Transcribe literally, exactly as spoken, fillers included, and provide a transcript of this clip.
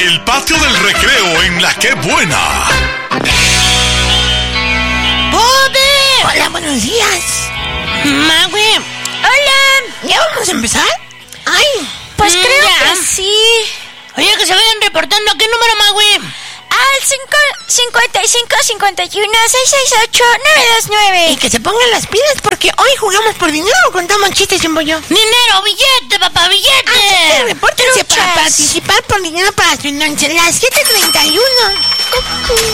El patio del recreo en La Que Buena. ¡Poder! Hola, buenos días. Magui. Hola. ¿Ya vamos a empezar? Ay, Pues mm, creo ya. que sí. Oye, que se vayan reportando. ¿A qué número, Magui? Al cinco, cincuenta y cinco, cincuenta y uno, seiscientos sesenta y ocho, novecientos veintinueve. Y que se pongan las pilas porque hoy jugamos por dinero o contamos chistes en bollo. Dinero, billete, papá, billete. Ah, repórtense para Truchas. participar por dinero para su noche. Las siete treinta y uno.